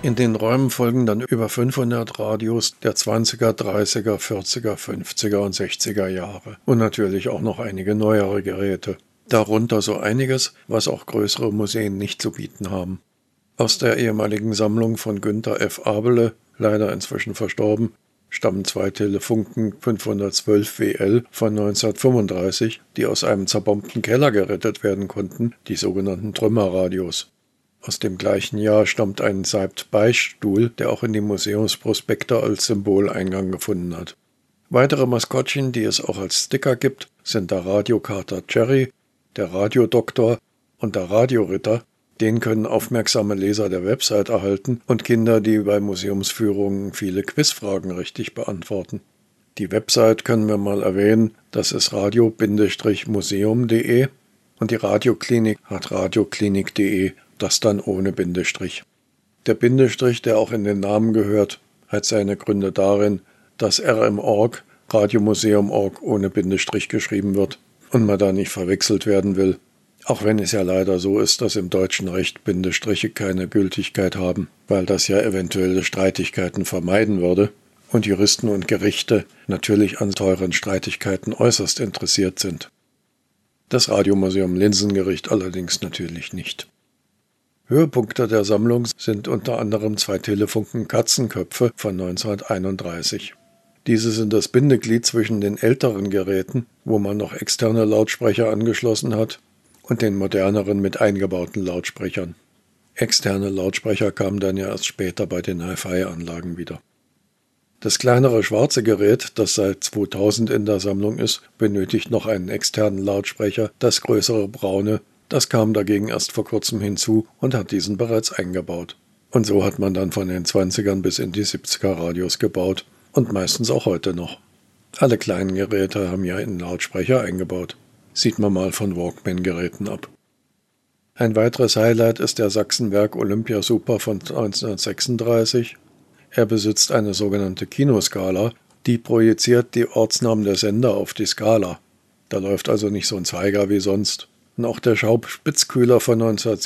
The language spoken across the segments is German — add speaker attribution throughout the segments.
Speaker 1: In den Räumen folgen dann über 500 Radios der 20er, 30er, 40er, 50er und 60er Jahre und natürlich auch noch einige neuere Geräte. Darunter so einiges, was auch größere Museen nicht zu bieten haben. Aus der ehemaligen Sammlung von Günter F. Abele, leider inzwischen verstorben, stammen 2 Telefunken 512 WL von 1935, die aus einem zerbombten Keller gerettet werden konnten, die sogenannten Trümmerradios. Aus dem gleichen Jahr stammt ein Seibt-Beichtstuhl, der auch in die Museumsprospekte als Symbol Eingang gefunden hat. Weitere Maskottchen, die es auch als Sticker gibt, sind der Radiokater Cherry, der Radiodoktor und der Radioritter. Den können aufmerksame Leser der Website erhalten und Kinder, die bei Museumsführungen viele Quizfragen richtig beantworten. Die Website können wir mal erwähnen, das ist radio-museum.de und die Radioklinik hat radioklinik.de, das dann ohne Bindestrich. Der Bindestrich, der auch in den Namen gehört, hat seine Gründe darin, dass RM.org, Radiomuseum.org, ohne Bindestrich geschrieben wird und man da nicht verwechselt werden will. Auch wenn es ja leider so ist, dass im deutschen Recht Bindestriche keine Gültigkeit haben, weil das ja eventuelle Streitigkeiten vermeiden würde und Juristen und Gerichte natürlich an teuren Streitigkeiten äußerst interessiert sind. Das Radiomuseum Linsengericht allerdings natürlich nicht. Höhepunkte der Sammlung sind unter anderem 2 Telefunken Katzenköpfe von 1931. Diese sind das Bindeglied zwischen den älteren Geräten, wo man noch externe Lautsprecher angeschlossen hat, und den moderneren mit eingebauten Lautsprechern. Externe Lautsprecher kamen dann ja erst später bei den Hi-Fi-Anlagen wieder. Das kleinere schwarze Gerät, das seit 2000 in der Sammlung ist, benötigt noch einen externen Lautsprecher. Das größere braune, das kam dagegen erst vor kurzem hinzu und hat diesen bereits eingebaut. Und so hat man dann von den 20ern bis in die 70er Radios gebaut und meistens auch heute noch. Alle kleinen Geräte haben ja einen Lautsprecher eingebaut. Sieht man mal von Walkman-Geräten ab. Ein weiteres Highlight ist der Sachsenwerk Olympia Super von 1936. Er besitzt eine sogenannte Kinoskala, die projiziert die Ortsnamen der Sender auf die Skala. Da läuft also nicht so ein Zeiger wie sonst. Und auch der Schaub-Spitzkühler von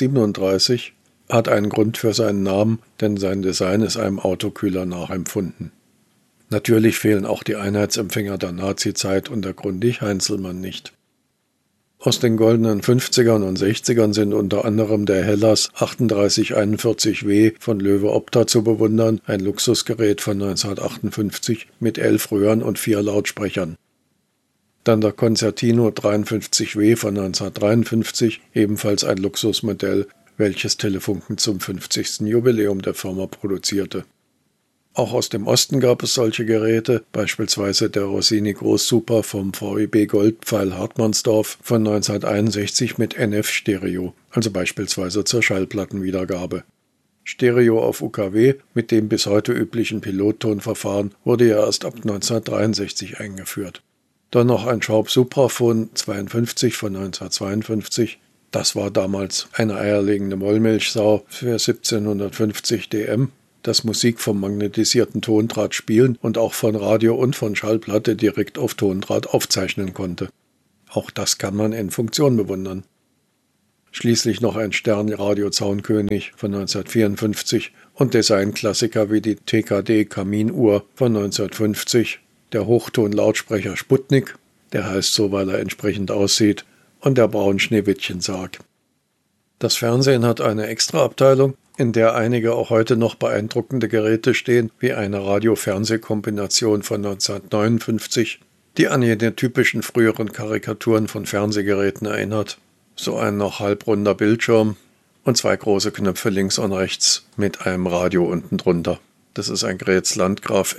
Speaker 1: 1937 hat einen Grund für seinen Namen, denn sein Design ist einem Autokühler nachempfunden. Natürlich fehlen auch die Einheitsempfänger der Nazizeit und der Grundig-Heinzelmann nicht. Aus den goldenen 50ern und 60ern sind unter anderem der Hellas 3841W von Löwe Opta zu bewundern, ein Luxusgerät von 1958 mit 11 Röhren und 4 Lautsprechern. Dann der Concertino 53W von 1953, ebenfalls ein Luxusmodell, welches Telefunken zum 50. Jubiläum der Firma produzierte. Auch aus dem Osten gab es solche Geräte, beispielsweise der Rossini Großsuper vom VEB Goldpfeil Hartmannsdorf von 1961 mit NF-Stereo, also beispielsweise zur Schallplattenwiedergabe. Stereo auf UKW mit dem bis heute üblichen Pilottonverfahren wurde ja erst ab 1963 eingeführt. Dann noch ein Schaub Supraphon 52 von 1952. Das war damals eine eierlegende Wollmilchsau für 1750 DM, das Musik vom magnetisierten Tondraht spielen und auch von Radio und von Schallplatte direkt auf Tondraht aufzeichnen konnte. Auch das kann man in Funktion bewundern. Schließlich noch ein Sternradio-Zaunkönig von 1954 und Designklassiker wie die TKD Kaminuhr von 1950, der Hochtonlautsprecher Sputnik, der heißt so, weil er entsprechend aussieht, und der Braunschneewittchensarg. Das Fernsehen hat eine Extraabteilung, in der einige auch heute noch beeindruckende Geräte stehen, wie eine Radio-Fernseh-Kombination von 1959, die an jene typischen früheren Karikaturen von Fernsehgeräten erinnert. So ein noch halbrunder Bildschirm und 2 große Knöpfe links und rechts mit einem Radio unten drunter. Das ist ein Graetz Landgraf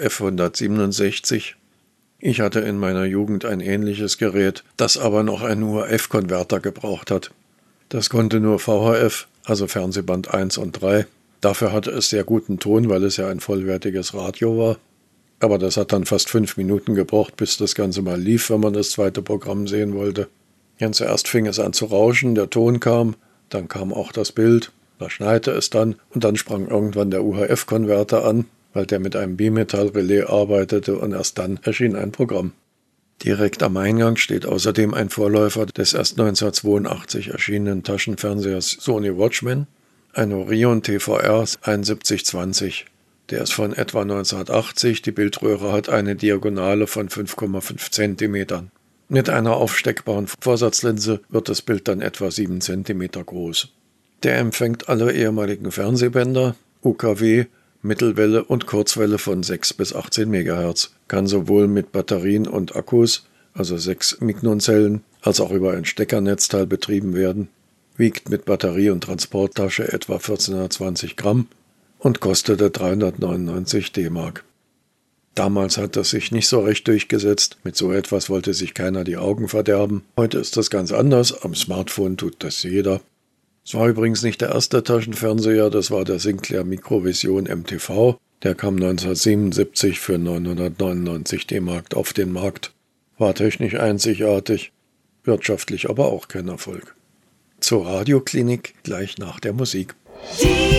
Speaker 1: F167. Ich hatte in meiner Jugend ein ähnliches Gerät, das aber noch einen UHF-Konverter gebraucht hat. Das konnte nur VHF, also Fernsehband 1 und 3. Dafür hatte es sehr guten Ton, weil es ja ein vollwertiges Radio war. Aber das hat dann fast 5 Minuten gebraucht, bis das Ganze mal lief, wenn man das zweite Programm sehen wollte. Ganz zuerst fing es an zu rauschen, der Ton kam, dann kam auch das Bild, da schneite es dann und dann sprang irgendwann der UHF-Konverter an, weil der mit einem Bimetallrelais arbeitete und erst dann erschien ein Programm. Direkt am Eingang steht außerdem ein Vorläufer des erst 1982 erschienenen Taschenfernsehers Sony Watchman. ein Orion TVR 7120. Der ist von etwa 1980, die Bildröhre hat eine Diagonale von 5,5 cm. Mit einer aufsteckbaren Vorsatzlinse wird das Bild dann etwa 7 cm groß. Der empfängt alle ehemaligen Fernsehbänder, UKW, Mittelwelle und Kurzwelle von 6 bis 18 MHz, kann sowohl mit Batterien und Akkus, also 6 Mignonzellen, als auch über ein Steckernetzteil betrieben werden, wiegt mit Batterie und Transporttasche etwa 1420 Gramm und kostete 399 D-Mark. Damals hat das sich nicht so recht durchgesetzt, mit so etwas wollte sich keiner die Augen verderben. Heute ist das ganz anders, am Smartphone tut das jeder. Es war übrigens nicht der erste Taschenfernseher, das war der Sinclair Microvision MTV. Der kam 1977 für 999 D-Mark auf den Markt. War technisch einzigartig, wirtschaftlich aber auch kein Erfolg. Zur Radioklinik gleich nach der Musik.